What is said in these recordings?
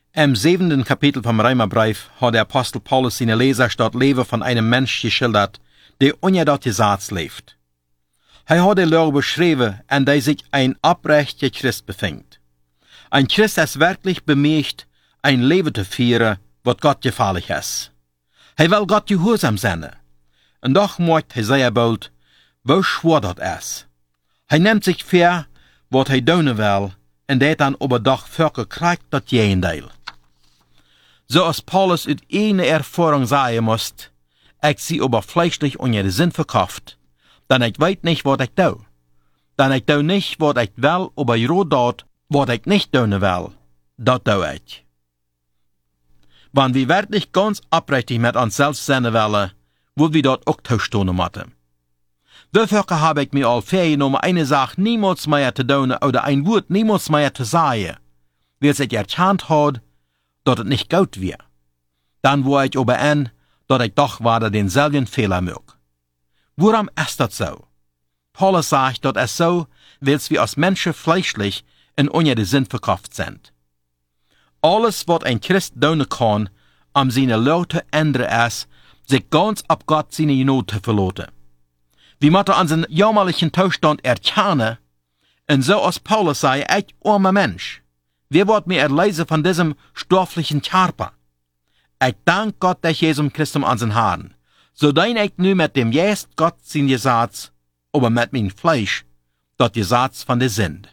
Im 7. Kapitel vom Römerbrief hat der Apostel Paulus seine Leser das Leben von einem Mensch geschildert, der ohne dort Satz lebt. Er hat die Lehre beschrieben, an der sich ein abrechter Christ befindet. Ein Christ ist wirklich bemüht, ein Leben zu führen, was Gott gefällig ist. Er will Gott gehorsam sein. Und doch macht er sehr bald, wo schwer das ist. Er nimmt sich vor, was er tun will, und dat dann aber doch verkriegt das Gegenteil. So als Paulus uit eine Erfahrung sagen muss, ich sie aber fleischlich unter den Sinn verkauft, dann ich weiß nicht, was ich tue. Dann ich tue nicht, was ich will, aber ja dort, was ich nicht tun will, das tue ich. Wenn wir wirklich ganz aufrichtig mit uns selbst sein wollen, wollen wir dort auch tauschen müssen. Dafür habe ich mir all vorgenommen, eine Sache niemals mehr zu tun oder ein Wort niemals mehr zu sagen, weil sich erkannt hat, dass es nicht gut wird. Dann wo ich aber an, dass ich doch weiter denselben Fehler mache. Warum ist das so? Paulus sagt, dass es so, weil wir als Menschen fleischlich und ohne den Sinn verkauft sind. Alles, was ein Christ tun kann, seine Leute zu ändern, ist, sich ganz ab Gott seine Not zu verlassen. Wir müssen unseren jämmerlichen Zustand erkennen, und so als Paulus sei, ich armer Mensch, wie wird mir erleise von diesem stofflichen Körper? Ich danke Gott durch Jesus Christus unseren Herrn, so dein ich nu mit dem Geist Gott sein Gesetz, aber mit mein Fleisch, das Gesetz von der Sünd.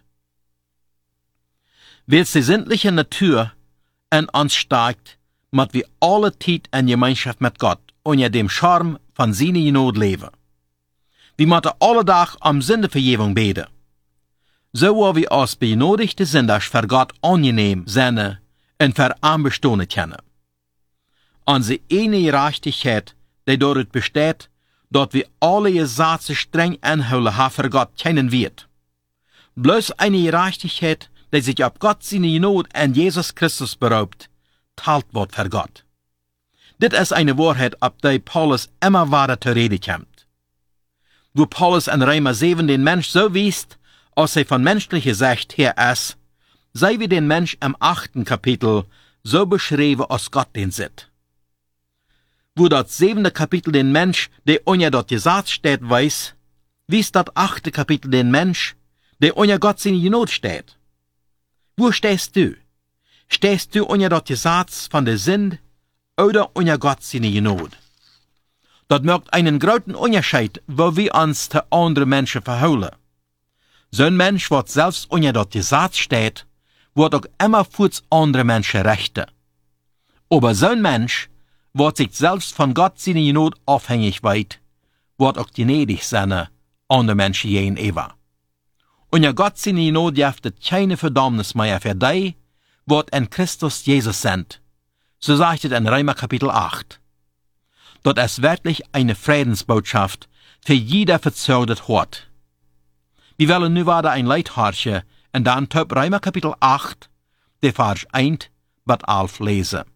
Weil die sinnliche Natur in uns steigt, müssen wir alle Zeit in Gemeinschaft mit Gott unter dem Charme von seiner Not leben. Wir müssen alle Tag Sündevergebung beten. So wo wir als benodigte Sünder für Gott angenehm sein und für anbestehen können. Unsere eine Gerechtigkeit, die dort besteht, dass wir alle Gesetze streng anholen haben für Gott kennen wird. Bloß eine Gerechtigkeit, die sich ab Gott seine Not an Jesus Christus beraubt, teilt wird für Gott. Dit ist eine Wahrheit, ab der Paulus immer weiter zu reden kommt. Wo Paulus in Römer 7 den Mensch so wiest, als er von menschlicher Sicht her ist, sei wie den Mensch im 8. Kapitel so beschrieben, als Gott den sieht. Wo das 7. Kapitel den Mensch, der unter dort Gesetz steht, weiß, wies das 8. Kapitel den Mensch, der unter Gott seine Not steht. Wo stehst du? Stehst du unter dort Gesetz von der Sünd oder unter Gott seine Not? Das macht einen großen Unterschied, wo wir uns zu anderen Menschen verholen. So ein Mensch, was selbst unter dort Gesetz steht, wird auch immer für andere Menschen rechten. Aber so ein Mensch, was sich selbst von Gott seine Not abhängig wird, wird auch gnädig sein, andere Menschen gegenüber. Unter Gott seine Not jaftet keine Verdammnis mehr für die, was in Christus Jesus sind. So sagt es in Römer Kapitel 8. Dort ist wirklich eine Friedensbotschaft für jeder verzögert hat. Wir wollen nu weiter ein Lied horchen und dann Römer Kapitel 8, der Vers 1 bis 11 lesen.